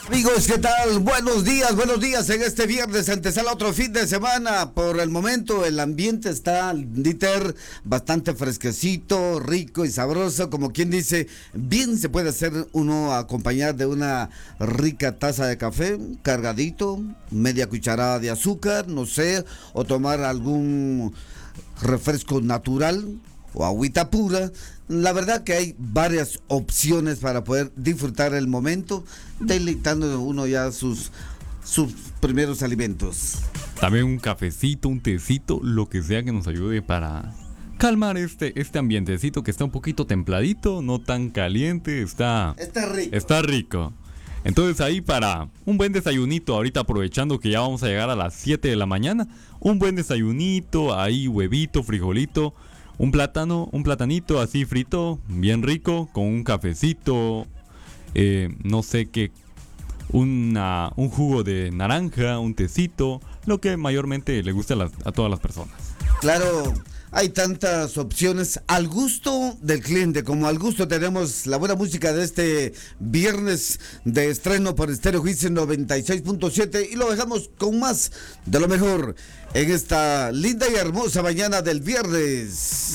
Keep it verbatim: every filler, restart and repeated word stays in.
Amigos, ¿qué tal? Buenos días, buenos días en este viernes, antesala otro fin de semana. Por el momento el ambiente está, Dieter, bastante fresquecito, rico y sabroso, como quien dice, bien se puede hacer uno acompañar de una rica taza de café, cargadito, media cucharada de azúcar, no sé, o tomar algún refresco natural o agüita pura. La verdad que hay varias opciones para poder disfrutar el momento, deleitando uno ya sus, sus primeros alimentos. También un cafecito, un tecito, lo que sea que nos ayude para calmar este, este ambientecito que está un poquito templadito, no tan caliente, está, Está rico. Está rico. Entonces ahí para un buen desayunito, ahorita aprovechando que ya vamos a llegar a las siete de la mañana, un buen desayunito, ahí huevito, frijolito, un plátano, un platanito así frito, bien rico, con un cafecito, eh, no sé qué, una, un jugo de naranja, un tecito, lo que mayormente le gusta a, las, a todas las personas. Claro, hay tantas opciones al gusto del cliente, como al gusto tenemos la buena música de este viernes de estreno por Estéreo Juicio noventa y seis punto siete y lo dejamos con más de lo mejor en esta linda y hermosa mañana del viernes.